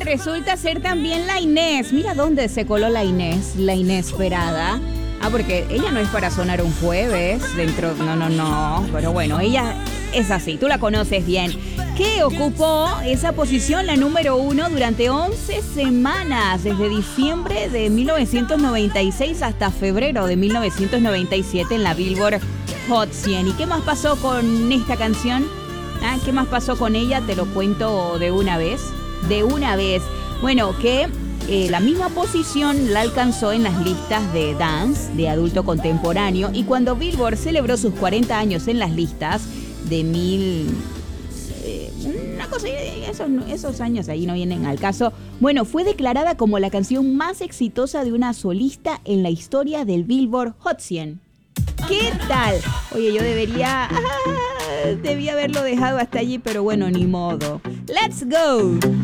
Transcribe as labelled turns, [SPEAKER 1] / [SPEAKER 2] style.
[SPEAKER 1] resulta ser también la Inés. Mira dónde se coló la Inés, la inesperada. Porque ella no es para sonar un jueves dentro... No. Pero bueno, ella es así, tú la conoces bien. Que ocupó esa posición, la número 1, durante 11 semanas, desde diciembre de 1996 hasta febrero de 1997 en la Billboard Hot 100. ¿Y qué más pasó con esta canción? ¿Qué más pasó con ella? Te lo cuento de una vez. Bueno, que la misma posición la alcanzó en las listas de dance de adulto contemporáneo, y cuando Billboard celebró sus 40 años en las listas de una cosa, esos años ahí no vienen al caso. Bueno, fue declarada como la canción más exitosa de una solista en la historia del Billboard Hot 100. ¿Qué tal? Oye, yo debía haberlo dejado hasta allí, pero bueno, ni modo. ¡Let's go!